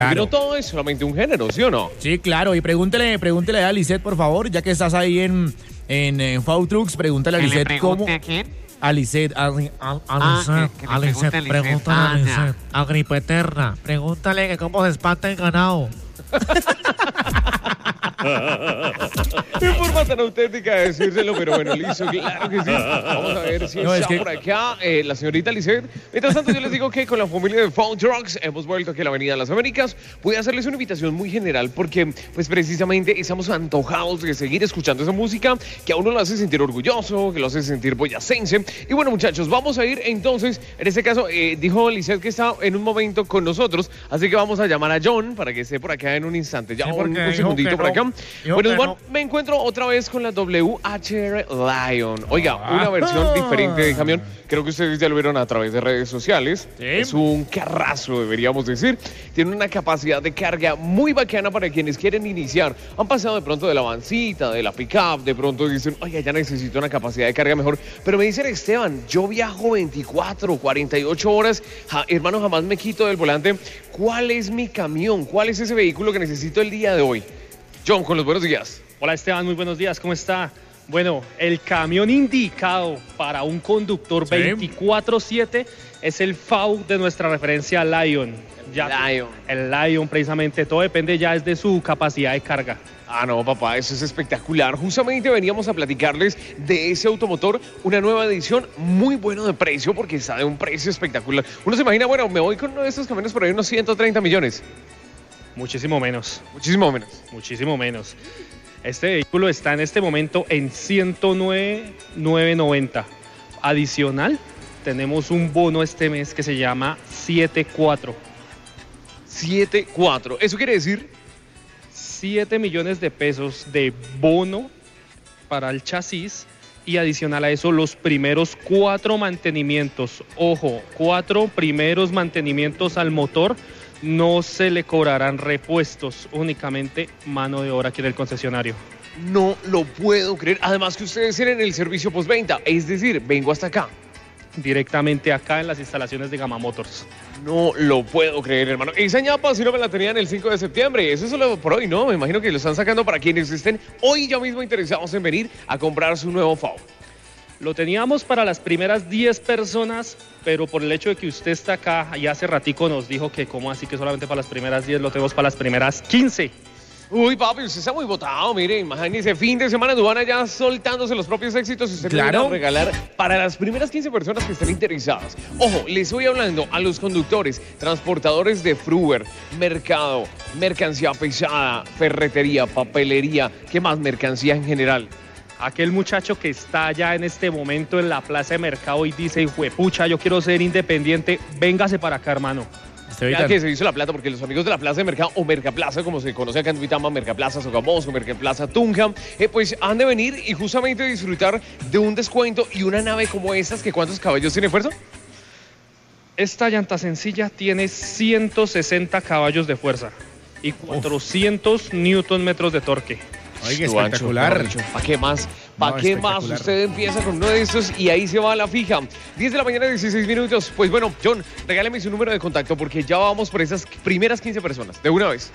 Porque no todo es solamente un género, ¿sí o no? Sí, claro. Y pregúntele a Lisette, por favor, ya que estás ahí en Fautrux, pregúntale a Lisette cómo... ¿A quién? A Lisette, que le pregúntale a Lisette. Agripeterna, pregúntale que cómo se espanta el ganado. Qué forma tan auténtica de decírselo, pero bueno, listo, claro que sí. Vamos a ver si está por acá la señorita Lisette. Mientras tanto, yo les digo que con la familia de Found Drugs hemos vuelto aquí a la Avenida de las Américas. Voy a hacerles una invitación muy general porque, pues precisamente, estamos antojados de seguir escuchando esa música que a uno lo hace sentir orgulloso, que lo hace sentir boyacense. Y bueno, muchachos, vamos a ir entonces, en este caso, dijo Lisette que está en un momento con nosotros, así que vamos a llamar a John para que esté por acá en un instante. Ya un segundito por acá. Bueno, Juan, me encuentro otra vez con la WHR Lion. Oiga, una versión diferente de camión. Creo que ustedes ya lo vieron a través de redes sociales. ¿Sí? Es un carrazo, deberíamos decir. Tiene una capacidad de carga muy bacana para quienes quieren iniciar. Han pasado de pronto de la vancita, de la pick-up, de pronto dicen, oye, ya necesito una capacidad de carga mejor. Pero me dicen, Esteban, yo viajo 24, 48 horas. Hermano, jamás me quito del volante. ¿Cuál es mi camión? ¿Cuál es ese vehículo que necesito el día de hoy? John, con los buenos días. Hola Esteban, muy buenos días, ¿cómo está? Bueno, el camión indicado para un conductor 24/7 es el FAU de nuestra referencia Lion. El Lion, precisamente, todo depende ya es de su capacidad de carga. Ah, no, papá, eso es espectacular. Justamente veníamos a platicarles de ese automotor, una nueva edición muy bueno de precio porque está de un precio espectacular. Uno se imagina, bueno, me voy con uno de estos camiones por ahí unos 130 millones. Muchísimo menos. Muchísimo menos. Muchísimo menos. Este vehículo está en este momento en 109,990. Adicional, tenemos un bono este mes que se llama 7.4. 7.4. ¿Eso quiere decir? 7 millones de pesos de bono para el chasis y adicional a eso los primeros 4 mantenimientos. Ojo, 4 primeros mantenimientos al motor. No se le cobrarán repuestos, únicamente mano de obra aquí en el concesionario. No lo puedo creer. Además que ustedes tienen el servicio postventa, es decir, vengo hasta acá. Directamente acá en las instalaciones de Gama Motors. No lo puedo creer, hermano. Esa ñapa si no me la tenían el 5 de septiembre. Eso es solo por hoy, ¿no? Me imagino que lo están sacando para quienes estén hoy ya mismo interesados en venir a comprar su nuevo FAU. Lo teníamos para las primeras 10 personas, pero por el hecho de que usted está acá y hace ratico nos dijo que cómo así que solamente para las primeras 10, lo tenemos para las primeras 15. Uy, papi, usted está muy botado, mire, imagínese, fin de semana Dubana ya soltándose los propios éxitos y usted le va a regalar para las primeras 15 personas que estén interesadas. Ojo, les estoy hablando a los conductores, transportadores de Fruver, mercado, mercancía pesada, ferretería, papelería, ¿qué más? Mercancía en general. Aquel muchacho que está allá en este momento en la plaza de mercado y dice, juepucha, yo quiero ser independiente, véngase para acá, hermano. Ya que se hizo la plata, porque los amigos de la plaza de mercado, o Mercaplaza, como se conoce acá en Duitama, Mercaplaza Sogamoso, Mercaplaza Tunja, pues han de venir y justamente disfrutar de un descuento y una nave como estas, que ¿cuántos caballos tiene fuerza? Esta llanta sencilla tiene 160 caballos de fuerza y 400 newton metros de torque. Oiga, espectacular. ¿Para qué más? ¿Para qué más? Usted empieza con uno de estos y ahí se va a la fija. 10 de la mañana, 16 minutos. Pues bueno, John, regáleme su número de contacto porque ya vamos por esas primeras 15 personas. De una vez.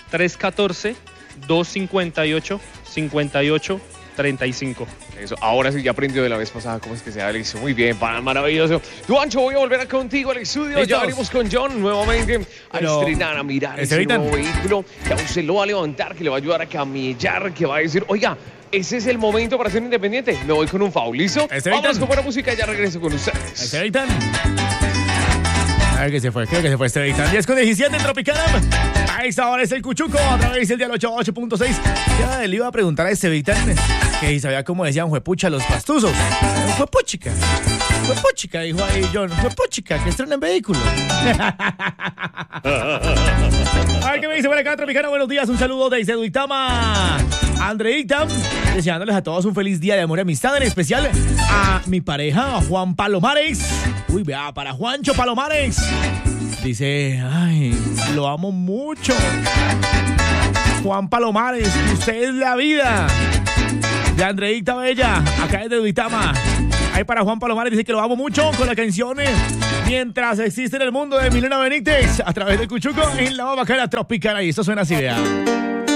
314-258-5835. Eso, ahora sí ya aprendió de la vez pasada cómo es que se da, listo. Muy bien, maravilloso. Duancho, voy a volver contigo al estudio. Ya venimos con John nuevamente a estrenar, a mirar ese nuevo vehículo que aún se lo va a levantar, que le va a ayudar a camellar, que va a decir, oiga, ese es el momento para ser independiente. Me voy con un FAU, ¿listo? Vamos con buena música y ya regreso con ustedes. A ver, creo que se fue este Eitan. 10:17 en Tropicana. A esta hora es el Cuchuco, a través del dial 88.6. Ya le iba a preguntar a este Eitan que sabía cómo decían juepucha los pastuzos. Juepuchica, dijo ahí John. Juepuchica, que estrenen vehículo. A ver qué me dice por acá, Tropicana. Buenos días, un saludo desde Duitama. Andreita, deseándoles a todos un feliz día de amor y amistad, en especial a mi pareja, Juan Palomares. Uy, vea, para Juancho Palomares. Dice, ay, lo amo mucho. Juan Palomares, usted es la vida. De Andreita Bella, acá desde Duitama. Ahí para Juan Palomares, dice que lo amo mucho con la canción Mientras existe en el mundo de Milena Benítez, a través de Cuchuco, en la Bacana Tropicana. Y esto suena así, vea.